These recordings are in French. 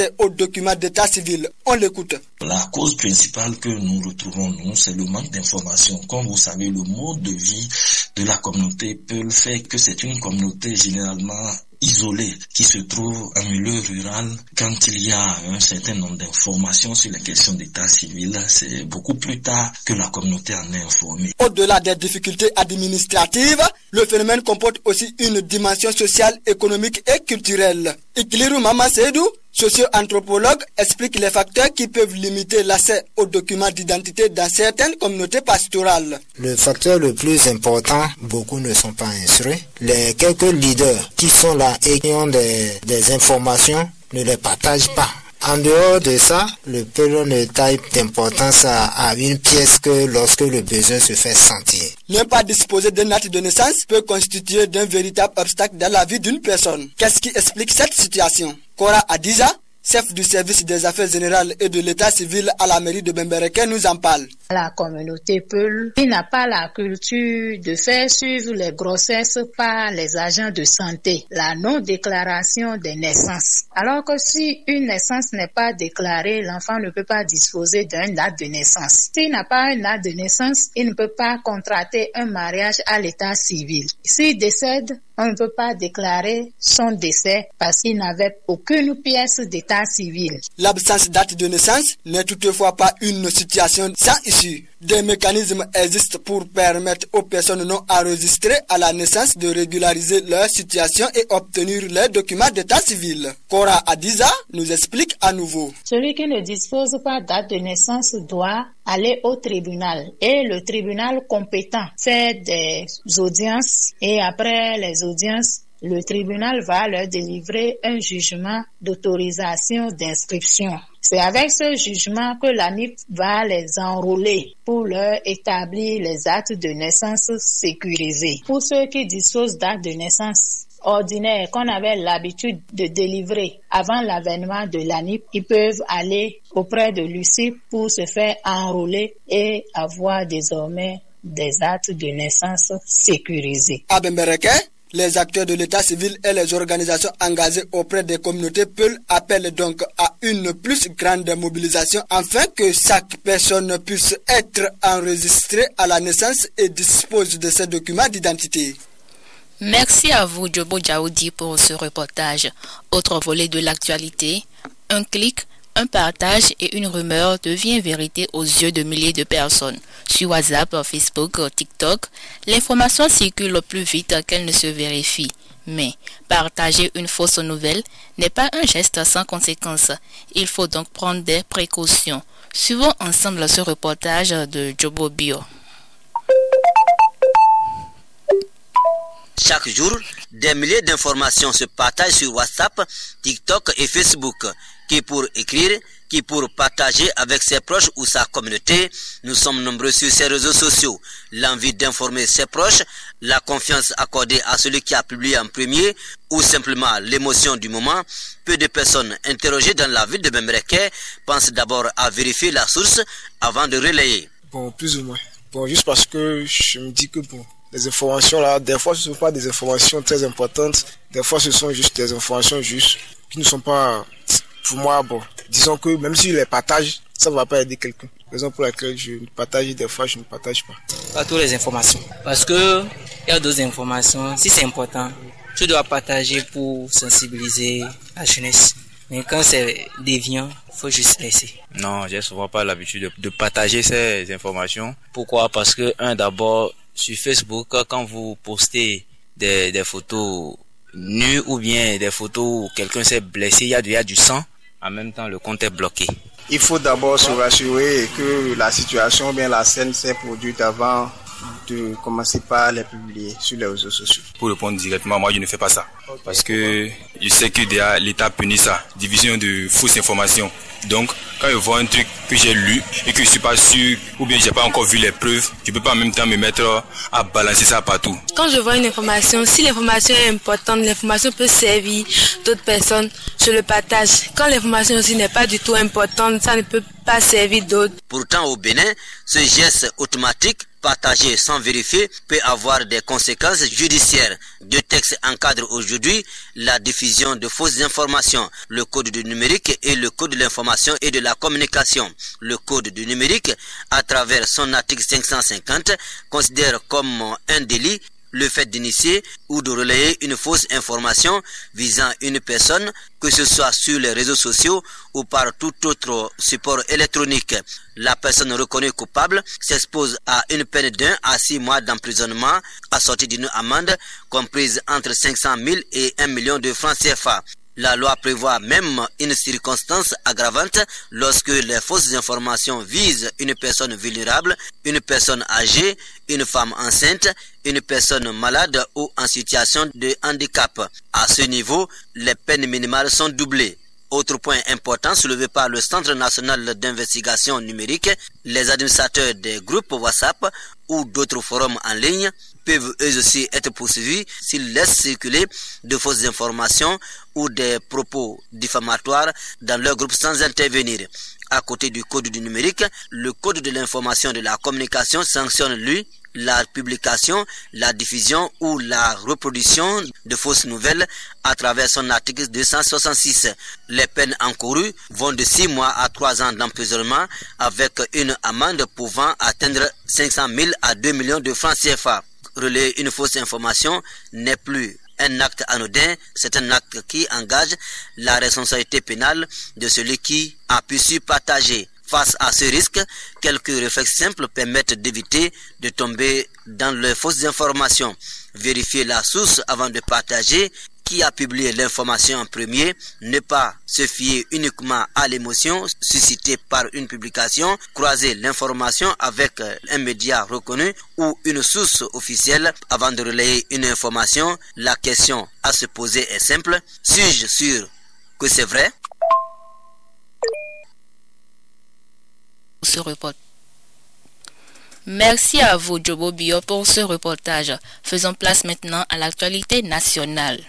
Aux documents d'état civil, on l'écoute. La cause principale que nous retrouvons, nous, c'est le manque d'information. Comme vous savez, le mode de vie de la communauté Peul fait que c'est une communauté généralement isolée qui se trouve en milieu rural. Quand il y a un certain nombre d'informations sur les questions d'état civil, c'est beaucoup plus tard que la communauté en est informée. Au-delà des difficultés administratives, le phénomène comporte aussi une dimension sociale, économique et culturelle. Ikiliru Mama Seydou, socio-anthropologue, explique les facteurs qui peuvent limiter l'accès aux documents d'identité dans certaines communautés pastorales. Le facteur le plus important, beaucoup ne sont pas instruits. Les quelques leaders qui sont là et qui ont des informations ne les partagent pas. En dehors de ça, le Peul ne taille d'importance à une pièce que lorsque le besoin se fait sentir. Ne pas disposer d'un acte de naissance peut constituer d'un véritable obstacle dans la vie d'une personne. Qu'est-ce qui explique cette situation? Kora Adiza, chef du service des affaires générales et de l'état civil à la mairie de Bembereke, nous en parle. La communauté Peul, qui n'a pas la culture de faire suivre les grossesses par les agents de santé, la non-déclaration des naissances. Alors que si une naissance n'est pas déclarée, l'enfant ne peut pas disposer d'un acte de naissance. S'il n'a pas un acte de naissance, il ne peut pas contracter un mariage à l'état civil. S'il décède, on ne peut pas déclarer son décès parce qu'il n'avait aucune pièce d'état civil. L'absence d'acte de naissance n'est toutefois pas une situation sans issue. Des mécanismes existent pour permettre aux personnes non enregistrées à la naissance de régulariser leur situation et obtenir leurs documents d'état civil. Kora Adiza nous explique à nouveau. Celui qui ne dispose pas d'acte de naissance doit aller au tribunal et le tribunal compétent fait des audiences et après les audiences, le tribunal va leur délivrer un jugement d'autorisation d'inscription. C'est avec ce jugement que l'ANIP va les enrôler pour leur établir les actes de naissance sécurisés. Pour ceux qui disposent d'actes de naissance ordinaires qu'on avait l'habitude de délivrer avant l'avènement de l'ANIP, ils peuvent aller auprès de l'UCI pour se faire enrôler et avoir désormais des actes de naissance sécurisés. À Bembereke, les acteurs de l'état civil et les organisations engagées auprès des communautés Peul appellent donc à une plus grande mobilisation afin que chaque personne puisse être enregistrée à la naissance et dispose de ses documents d'identité. Merci à vous, Jobo Djaoudi, pour ce reportage. Autre volet de l'actualité, un clic, un partage et une rumeur devient vérité aux yeux de milliers de personnes. Sur WhatsApp, Facebook, TikTok, l'information circule plus vite qu'elle ne se vérifie. Mais partager une fausse nouvelle n'est pas un geste sans conséquence. Il faut donc prendre des précautions. Suivons ensemble ce reportage de Jobo Bio. Chaque jour, des milliers d'informations se partagent sur WhatsApp, TikTok et Facebook. Qui pour écrire, qui pour partager avec ses proches ou sa communauté. Nous sommes nombreux sur ces réseaux sociaux. L'envie d'informer ses proches, la confiance accordée à celui qui a publié en premier ou simplement l'émotion du moment. Peu de personnes interrogées dans la ville de Bembereke pensent d'abord à vérifier la source avant de relayer. Bon, plus ou moins. Bon, juste parce que je me dis que bon, les informations là, des fois ce ne sont pas des informations très importantes, des fois ce sont juste des informations juste qui ne sont pas... Pour moi, bon, disons que même si je les partage, ça ne va pas aider quelqu'un. Raison pour laquelle je partage des fois, je ne partage pas. Pas toutes les informations. Parce que il y a d'autres informations. Si c'est important, tu dois partager pour sensibiliser la jeunesse. Mais quand c'est déviant, il faut juste laisser. Non, j'ai souvent pas l'habitude de partager ces informations. Pourquoi? Parce que, d'abord, sur Facebook, quand vous postez des photos nues ou bien des photos où quelqu'un s'est blessé, il y a déjà du sang. En même temps, le compte est bloqué. Il faut d'abord se rassurer que la situation ou bien la scène s'est produite avant de commencer par les publier sur les réseaux sociaux. Pour répondre directement, moi je ne fais pas ça. Parce que je sais que déjà l'État punit ça. Division de fausses informations. Donc, quand je vois un truc que j'ai lu et que je suis pas sûr, ou bien j'ai pas encore vu les preuves, je peux pas en même temps me mettre à balancer ça partout. Quand je vois une information, si l'information est importante, l'information peut servir d'autres personnes, je le partage. Quand l'information aussi n'est pas du tout importante, ça ne peut pas servir d'autres. Pourtant, au Bénin, ce geste automatique partager sans vérifier peut avoir des conséquences judiciaires. Deux textes encadrent aujourd'hui la diffusion de fausses informations, le code du numérique et le code de l'information et de la communication. Le code du numérique, à travers son article 550, considère comme un délit le fait d'initier ou de relayer une fausse information visant une personne, que ce soit sur les réseaux sociaux ou par tout autre support électronique. La personne reconnue coupable s'expose à une peine d'1 à 6 mois d'emprisonnement assortie d'une amende comprise entre 500 000 et 1 million de francs CFA. La loi prévoit même une circonstance aggravante lorsque les fausses informations visent une personne vulnérable, une personne âgée, une femme enceinte, une personne malade ou en situation de handicap. À ce niveau, les peines minimales sont doublées. Autre point important soulevé par le Centre national d'investigation numérique, les administrateurs des groupes WhatsApp ou d'autres forums en ligne peuvent eux aussi être poursuivis s'ils laissent circuler de fausses informations ou des propos diffamatoires dans leur groupe sans intervenir. À côté du code du numérique, le code de l'information et de la communication sanctionne, lui, la publication, la diffusion ou la reproduction de fausses nouvelles à travers son article 266. Les peines encourues vont de 6 mois à 3 ans d'emprisonnement avec une amende pouvant atteindre 500 000 à 2 millions de francs CFA. Relayer une fausse information n'est plus un acte anodin, c'est un acte qui engage la responsabilité pénale de celui qui a pu se partager. Face à ce risque, quelques réflexes simples permettent d'éviter de tomber dans les fausses informations. Vérifier la source avant de partager. Qui a publié l'information en premier, ne pas se fier uniquement à l'émotion suscitée par une publication, croiser l'information avec un média reconnu ou une source officielle avant de relayer une information. La question à se poser est simple: suis-je sûr que c'est vrai? Merci à vous, Jobo Bio, pour ce reportage. Faisons place maintenant à l'actualité nationale.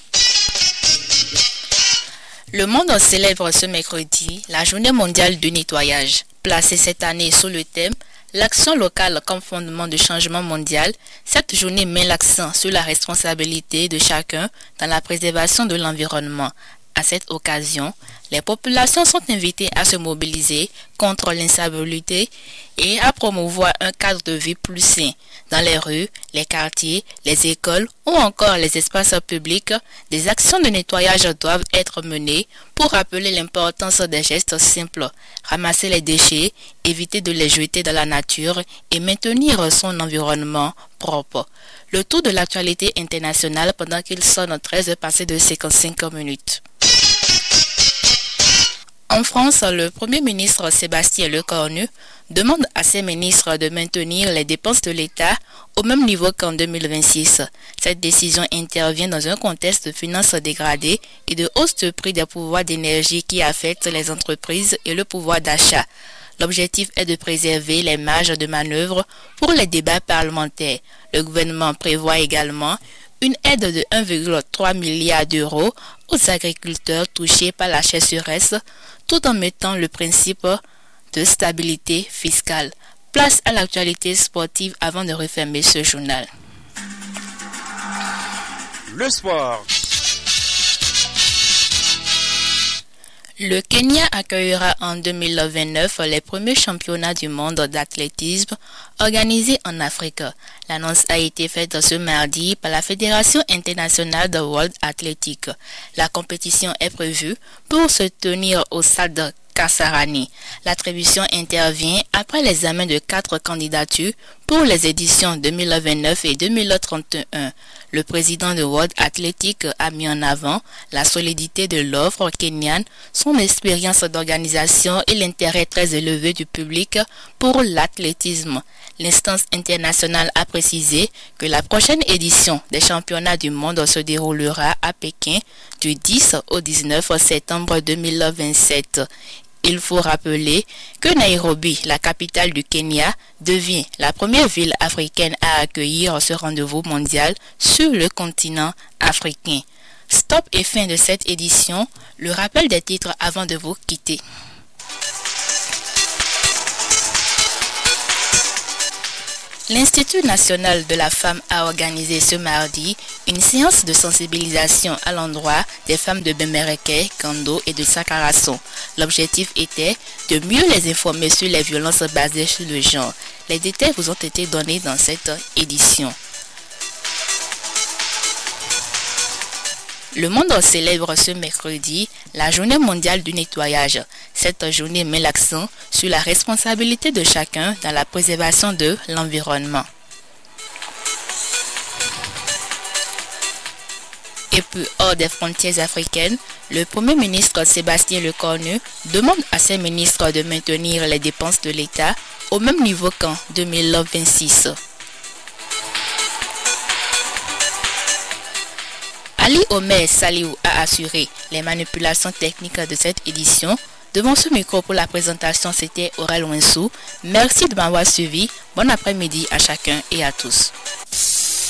Le monde célèbre ce mercredi la journée mondiale du nettoyage. Placée cette année sous le thème « L'action locale comme fondement du changement mondial », cette journée met l'accent sur la responsabilité de chacun dans la préservation de l'environnement. À cette occasion, les populations sont invitées à se mobiliser contre l'insalubrité et à promouvoir un cadre de vie plus sain. Dans les rues, les quartiers, les écoles ou encore les espaces publics, des actions de nettoyage doivent être menées pour rappeler l'importance des gestes simples. Ramasser les déchets, éviter de les jeter dans la nature et maintenir son environnement propre. Le tour de l'actualité internationale pendant qu'il sonne 13 passé de 55 minutes. En France, le Premier ministre Sébastien Lecornu demande à ses ministres de maintenir les dépenses de l'État au même niveau qu'en 2026. Cette décision intervient dans un contexte de finances dégradées et de hausse de prix des pouvoirs d'énergie qui affectent les entreprises et le pouvoir d'achat. L'objectif est de préserver les marges de manœuvre pour les débats parlementaires. Le gouvernement prévoit également une aide de 1,3 milliard d'euros aux agriculteurs touchés par la sécheresse, tout en mettant le principe de stabilité fiscale. Place à l'actualité sportive avant de refermer ce journal. Le sport. Le Kenya accueillera en 2029 les premiers championnats du monde d'athlétisme organisés en Afrique. L'annonce a été faite ce mardi par la Fédération internationale de World Athletics. La compétition est prévue pour se tenir au stade Kasarani. L'attribution intervient après l'examen de 4 candidatures pour les éditions 2029 et 2031. Le président de World Athletics a mis en avant la solidité de l'offre kenyane, son expérience d'organisation et l'intérêt très élevé du public pour l'athlétisme. L'instance internationale a précisé que la prochaine édition des championnats du monde se déroulera à Pékin du 10 au 19 septembre 2027. Il faut rappeler que Nairobi, la capitale du Kenya, devient la première ville africaine à accueillir ce rendez-vous mondial sur le continent africain. Stop et fin de cette édition, le rappel des titres avant de vous quitter. L'Institut national de la femme a organisé ce mardi une séance de sensibilisation à l'endroit des femmes de Bembereke, Kando et de Sakarason. L'objectif était de mieux les informer sur les violences basées sur le genre. Les détails vous ont été donnés dans cette édition. Le monde célèbre ce mercredi la journée mondiale du nettoyage. Cette journée met l'accent sur la responsabilité de chacun dans la préservation de l'environnement. Et puis, hors des frontières africaines, le Premier ministre Sébastien Lecornu demande à ses ministres de maintenir les dépenses de l'État au même niveau qu'en 2026. Ali Omer Saliou a assuré les manipulations techniques de cette édition. Devant ce micro pour la présentation, c'était Aurel Winsou. Merci de m'avoir suivi. Bon après-midi à chacun et à tous.